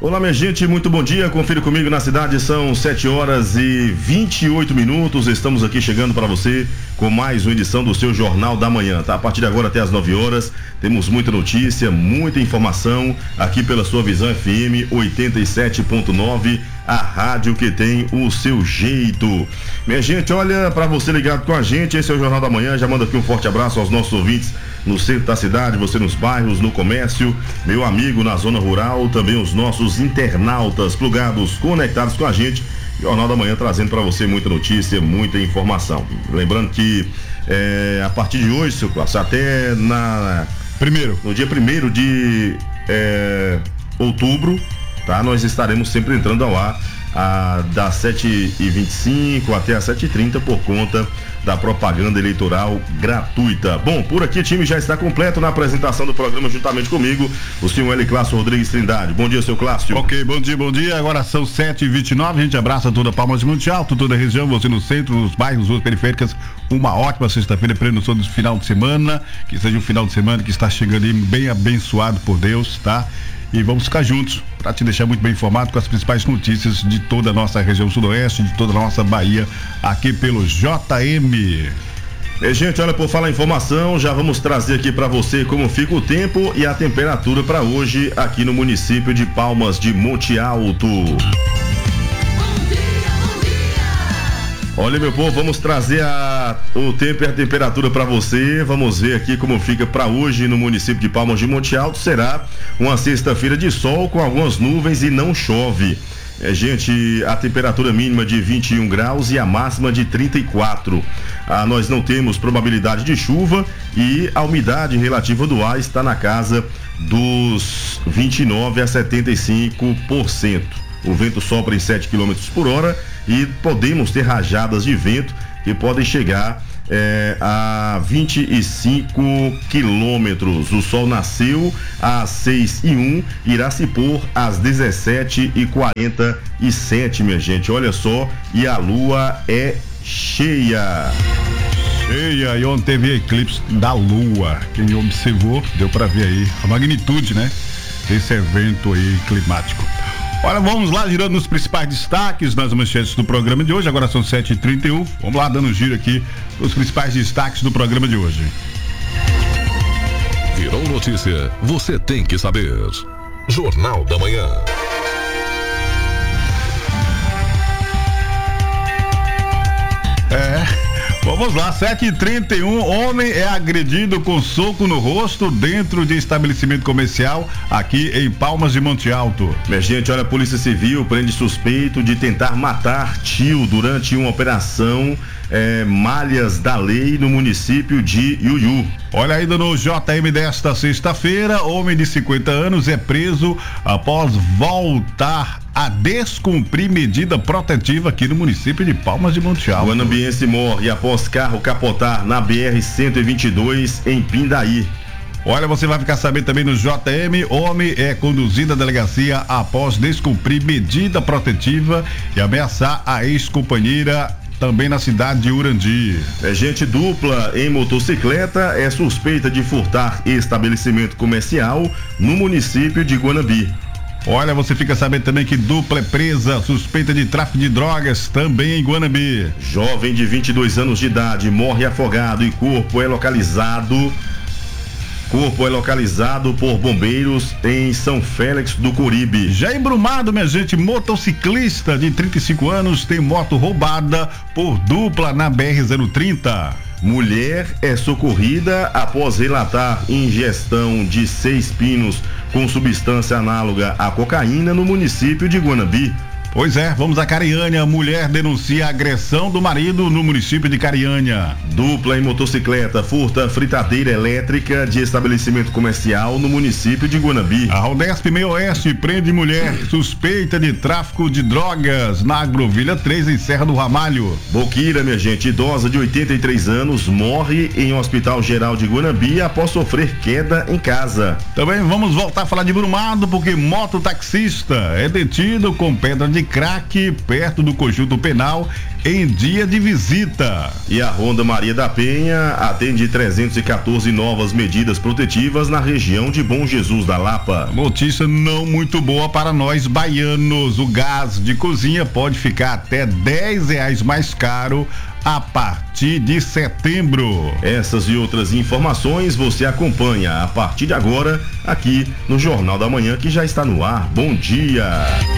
Olá, minha gente, muito bom dia. Confira comigo na cidade, são 7h28. Estamos aqui chegando para você com mais uma edição do seu Jornal da Manhã, tá? A partir de agora até as 9h, temos muita notícia, muita informação aqui pela sua Visão FM 87.9, a rádio que tem o seu jeito. Minha gente, olha, para você ligado com a gente, esse é o Jornal da Manhã. Já mando aqui um forte abraço aos nossos ouvintes no centro da cidade, você nos bairros, no comércio, meu amigo na zona rural, também os nossos internautas plugados, conectados com a gente. Jornal da Manhã trazendo para você muita notícia, muita informação. Lembrando que a partir de hoje, seu Clássico, até no dia 1º de outubro, tá? Nós estaremos sempre entrando ao ar das 7h25 até as 7h30 por conta da propaganda eleitoral gratuita. Bom, por aqui o time já está completo na apresentação do programa juntamente comigo, o senhor L. Clássio Rodrigues Trindade. Bom dia, seu Clássio. Ok, bom dia. Agora são 7h29, a gente abraça toda a Palmas de Monte Alto, toda a região, você no centro, nos bairros, ruas periféricas. Uma ótima sexta-feira, pleno do final de semana, que seja um final de semana que está chegando aí bem abençoado por Deus, tá? E vamos ficar juntos para te deixar muito bem informado com as principais notícias de toda a nossa região sudoeste, de toda a nossa Bahia, aqui pelo JM. Gente, olha, por falar em informação, já vamos trazer aqui para você como fica o tempo e a temperatura para hoje aqui no município de Palmas de Monte Alto. Olha, meu povo, vamos trazer o tempo e a temperatura para você. Vamos ver aqui como fica para hoje no município de Palmas de Monte Alto. Será uma sexta-feira de sol com algumas nuvens e não chove. Gente, a temperatura mínima de 21 graus e a máxima de 34. Nós não temos probabilidade de chuva e a umidade relativa do ar está na casa dos 29 a 75%. O vento sopra em 7 km por hora e podemos ter rajadas de vento que podem chegar a 25 quilômetros. O sol nasceu às 6h01, irá se pôr às 17h47, minha gente. Olha só, e a lua é cheia. E ontem teve eclipse da lua. Quem observou, deu para ver aí a magnitude, né? Desse evento aí climático. Olha, vamos lá, girando os principais destaques nas manchetes do programa de hoje. Agora são 7h31. Vamos lá, dando um giro aqui os principais destaques do programa de hoje. Virou notícia, você tem que saber. Jornal da Manhã. Vamos lá, 7h31, homem é agredido com soco no rosto dentro de estabelecimento comercial aqui em Palmas de Monte Alto. Minha gente, olha, a Polícia Civil prende suspeito de tentar matar tio durante uma operação Malhas da Lei no município de Iuiú. Olha, ainda no JM desta sexta-feira, homem de 50 anos é preso após voltar a descumprir medida protetiva aqui no município de Palmas de Monte Alto. Guanambiense morre após carro capotar na BR-122 em Pindaí. Olha, você vai ficar sabendo também no JM, homem é conduzido à delegacia após descumprir medida protetiva e ameaçar a ex-companheira também na cidade de Urandi. Gente dupla em motocicleta é suspeita de furtar estabelecimento comercial no município de Guanambi. Olha, você fica sabendo também que dupla é presa, suspeita de tráfico de drogas também em Guanambi. Jovem de 22 anos de idade morre afogado e corpo é localizado por bombeiros em São Félix do Coribe. Já embrumado, minha gente, motociclista de 35 anos tem moto roubada por dupla na BR-030. Mulher é socorrida após relatar ingestão de 6 pinos com substância análoga à cocaína no município de Guanambi. Pois é, vamos a Cariânia. Mulher denuncia a agressão do marido no município de Cariânia. Dupla em motocicleta furta fritadeira elétrica de estabelecimento comercial no município de Guanambi. A Rodesp Meio Oeste prende mulher suspeita de tráfico de drogas na Agrovilha 3 em Serra do Ramalho. Boquira, minha gente, idosa de 83 anos morre em um hospital geral de Guanambi após sofrer queda em casa. Também vamos voltar a falar de Brumado porque mototaxista é detido com pedra de de crack perto do Conjunto Penal em dia de visita. E a Ronda Maria da Penha atende 314 novas medidas protetivas na região de Bom Jesus da Lapa. Notícia não muito boa para nós baianos. O gás de cozinha pode ficar até R$10 mais caro a partir de setembro. Essas e outras informações você acompanha a partir de agora aqui no Jornal da Manhã, que já está no ar. Bom dia.